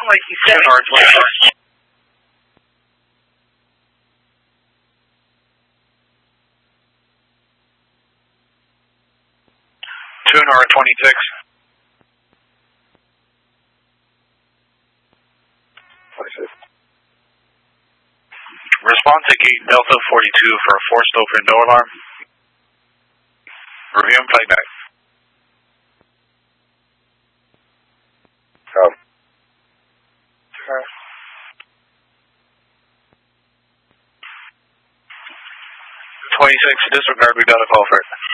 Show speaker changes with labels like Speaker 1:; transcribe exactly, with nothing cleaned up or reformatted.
Speaker 1: like you said.
Speaker 2: Two North twenty-six. Two North twenty-six. Respond to gate Delta forty-two for a forced open door alarm. Review and playback.
Speaker 3: Oh.
Speaker 2: Sure. twenty-six, disregard, we got a call for it.